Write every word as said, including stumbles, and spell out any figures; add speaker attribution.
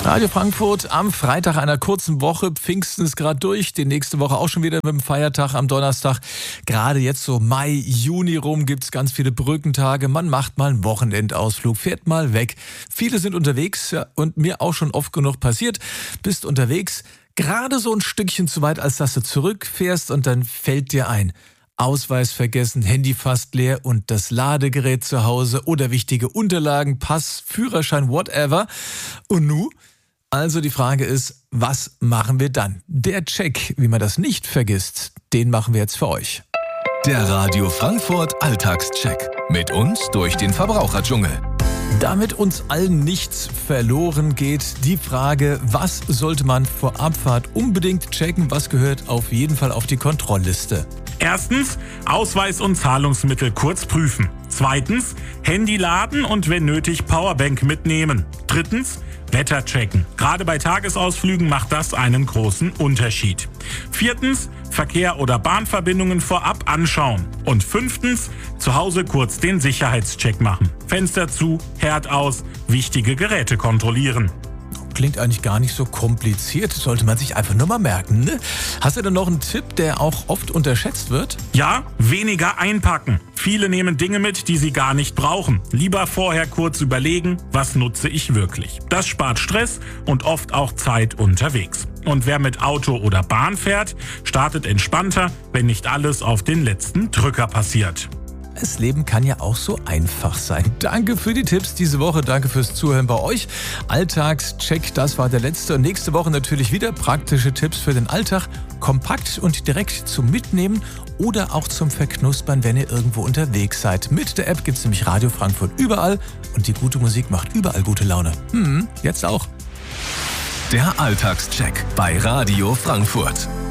Speaker 1: Radio Frankfurt am Freitag einer kurzen Woche. Pfingsten ist gerade durch. Die nächste Woche auch schon wieder mit dem Feiertag am Donnerstag. Gerade jetzt so Mai, Juni rum gibt's ganz viele Brückentage. Man macht mal einen Wochenendausflug, fährt mal weg. Viele sind unterwegs, ja, und mir auch schon oft genug passiert. Bist unterwegs, gerade so ein Stückchen zu weit, als dass du zurückfährst und dann fällt dir ein: Ausweis vergessen, Handy fast leer und das Ladegerät zu Hause oder wichtige Unterlagen, Pass, Führerschein, whatever. Und nu? Also die Frage ist, was machen wir dann? Der Check, wie man das nicht vergisst, den machen wir jetzt für euch.
Speaker 2: Der Radio Frankfurt Alltagscheck. Mit uns durch den Verbraucherdschungel.
Speaker 1: Damit uns allen nichts verloren geht, die Frage, was sollte man vor Abfahrt unbedingt checken, was gehört auf jeden Fall auf die Kontrollliste?
Speaker 3: Erstens, Ausweis und Zahlungsmittel kurz prüfen. Zweitens, Handy laden und wenn nötig Powerbank mitnehmen. Drittens, Wetter checken. Gerade bei Tagesausflügen macht das einen großen Unterschied. Viertens, Verkehr oder Bahnverbindungen vorab anschauen. Und fünftens, zu Hause kurz den Sicherheitscheck machen. Fenster zu, Herd aus, wichtige Geräte kontrollieren.
Speaker 1: Klingt eigentlich gar nicht so kompliziert, sollte man sich einfach nur mal merken, ne? Hast du denn noch einen Tipp, der auch oft unterschätzt wird?
Speaker 3: Ja, weniger einpacken. Viele nehmen Dinge mit, die sie gar nicht brauchen. Lieber vorher kurz überlegen, was nutze ich wirklich. Das spart Stress und oft auch Zeit unterwegs. Und wer mit Auto oder Bahn fährt, startet entspannter, wenn nicht alles auf den letzten Drücker passiert.
Speaker 1: Das Leben kann ja auch so einfach sein. Danke für die Tipps diese Woche, danke fürs Zuhören bei euch. Alltagscheck, das war der letzte. Und nächste Woche natürlich wieder praktische Tipps für den Alltag. Kompakt und direkt zum Mitnehmen oder auch zum Verknuspern, wenn ihr irgendwo unterwegs seid. Mit der App gibt's nämlich Radio Frankfurt überall und die gute Musik macht überall gute Laune. Hm, jetzt auch.
Speaker 2: Der Alltagscheck bei Radio Frankfurt.